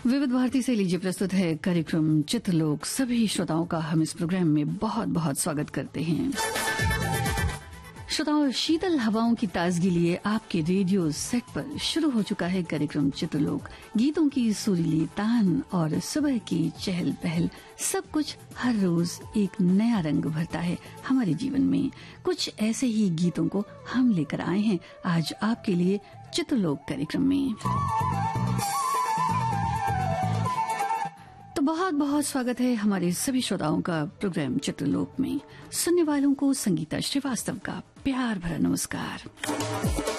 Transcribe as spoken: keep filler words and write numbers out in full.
विविध भारती से लीजिए प्रस्तुत है कार्यक्रम चित्रलोक। सभी श्रोताओं का हम इस प्रोग्राम में बहुत बहुत स्वागत करते हैं। श्रोताओं, शीतल हवाओं की ताजगी लिए आपके रेडियो सेट पर शुरू हो चुका है कार्यक्रम चित्रलोक। गीतों की सुरीली तान और सुबह की चहल पहल, सब कुछ हर रोज एक नया रंग भरता है हमारे जीवन में। कुछ ऐसे ही गीतों को हम लेकर आए हैं आज आपके लिए चित्रलोक कार्यक्रम में। तो बहुत बहुत स्वागत है हमारे सभी श्रोताओं का प्रोग्राम चित्रलोक में। सुनने वालों को संगीता श्रीवास्तव का प्यार भरा नमस्कार।